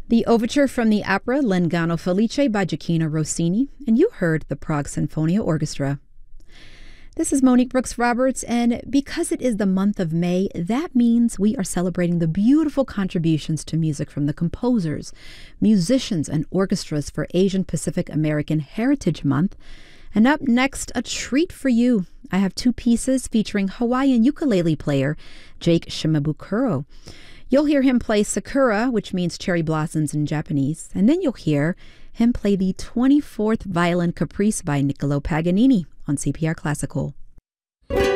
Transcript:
The overture from the opera L'Inganno Felice by Gioachino Rossini, and you heard the Prague Sinfonia Orchestra. This is Monique Brooks Roberts, and because it is the month of May, that means we are celebrating the beautiful contributions to music from the composers, musicians, and orchestras for Asian Pacific American Heritage Month. And up next, a treat for you. I have two pieces featuring Hawaiian ukulele player Jake Shimabukuro. You'll hear him play Sakura, which means cherry blossoms in Japanese, and then you'll hear him play the 24th Violin Caprice by Niccolo Paganini on CPR Classical.